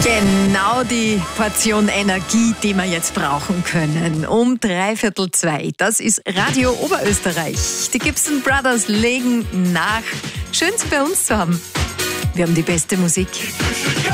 Genau die Portion Energie, die wir jetzt brauchen können. Um 1:15. Das ist Radio Oberösterreich. Die Gibson Brothers legen nach. Schön, Sie bei uns zu haben. Wir haben die beste Musik.